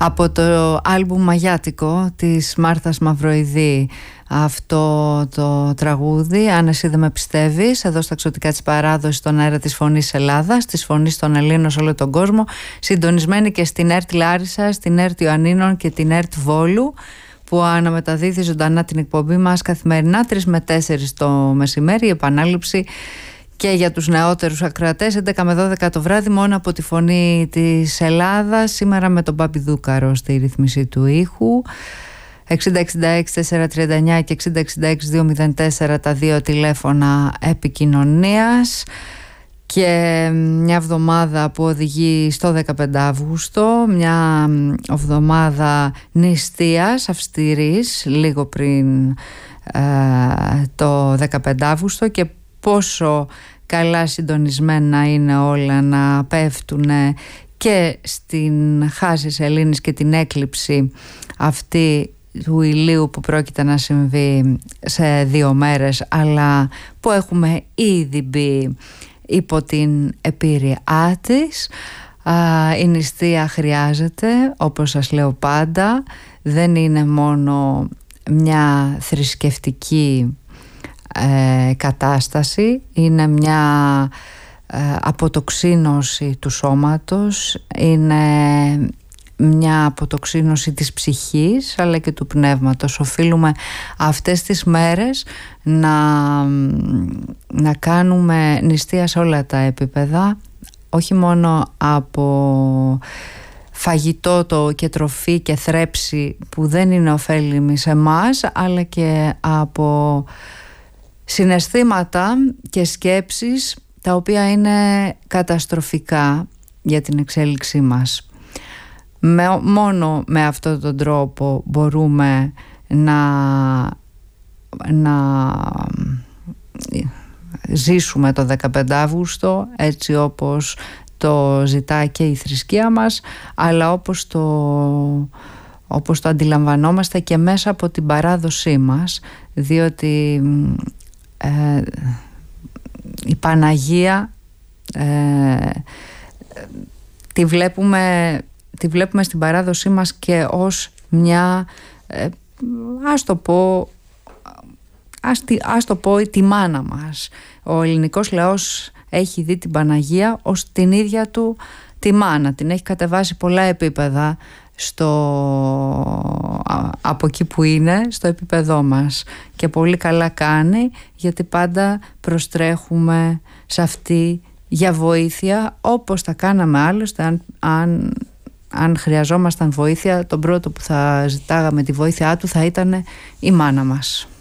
Από το άλμπουμ Μαγιάτικο της Μάρθας Μαυροειδή, αυτό το τραγούδι, αν εσύ δεν με πιστεύεις, εδώ στα Ξωτικά της Παράδοσης, στον αέρα της Φωνής Ελλάδας, της Φωνής των Ελλήνων σε όλο τον κόσμο, συντονισμένη και στην ΕΡΤ Λάρισα, στην ΕΡΤ Ιωαννίνων και την ΕΡΤ Βόλου, που αναμεταδίδει ζωντανά την εκπομπή μας καθημερινά 3 με 4 το μεσημέρι, η επανάληψη και για τους νεότερους ακροατές 11 με 12 το βράδυ, μόνο από τη Φωνή της Ελλάδας, σήμερα με τον Παπιδούκαρο στη ρύθμιση του ήχου. 6066-439 και 6066-204 τα δύο τηλέφωνα επικοινωνίας, και μια εβδομάδα που οδηγεί στο 15 Αύγουστο, μια εβδομάδα νηστείας αυστηρής λίγο πριν το 15 Αύγουστο, και πόσο καλά συντονισμένα είναι όλα να πέφτουν και στην χάση σελήνης και την έκλειψη αυτή του ηλίου που πρόκειται να συμβεί σε 2 μέρες, αλλά που έχουμε ήδη μπει υπό την επίρρειά της. Η νηστεία χρειάζεται, όπως σας λέω πάντα, δεν είναι μόνο μια θρησκευτική κατάσταση, είναι μια αποτοξίνωση του σώματος, είναι μια αποτοξίνωση της ψυχής αλλά και του πνεύματος. Οφείλουμε αυτές τις μέρες να κάνουμε νηστεία σε όλα τα επίπεδα, όχι μόνο από φαγητό και τροφή και θρέψη που δεν είναι ωφέλιμη σε εμάς, αλλά και από συναισθήματα και σκέψεις τα οποία είναι καταστροφικά για την εξέλιξή μας. Μόνο με αυτόν τον τρόπο μπορούμε να ζήσουμε το 15 Αύγουστο έτσι όπως το ζητά και η θρησκεία μας, αλλά όπως το αντιλαμβανόμαστε και μέσα από την παράδοσή μας, διότι η Παναγία τη βλέπουμε στην παράδοσή μας και ως μια, ας το πω τη μάνα μας. Ο ελληνικός λαός έχει δει την Παναγία ως την ίδια του τη μάνα, την έχει κατεβάσει πολλά επίπεδα από εκεί που είναι στο επίπεδό μας, και πολύ καλά κάνει, γιατί πάντα προστρέχουμε σε αυτή για βοήθεια, όπως τα κάναμε άλλωστε. Αν χρειαζόμασταν βοήθεια, τον πρώτο που θα ζητάγαμε τη βοήθειά του θα ήταν η μάνα μας.